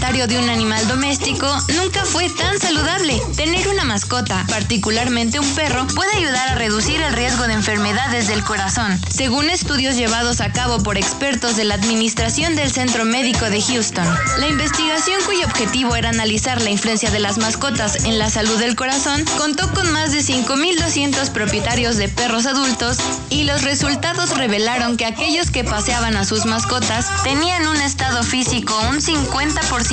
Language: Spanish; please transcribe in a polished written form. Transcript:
propietario de un animal doméstico nunca fue tan saludable. Tener una mascota, particularmente un perro, puede ayudar a reducir el riesgo de enfermedades del corazón, según estudios llevados a cabo por expertos de la Administración del Centro Médico de Houston. La investigación, cuyo objetivo era analizar la influencia de las mascotas en la salud del corazón, contó con más de 5,200 propietarios de perros adultos y los resultados revelaron que aquellos que paseaban a sus mascotas tenían un estado físico un 50%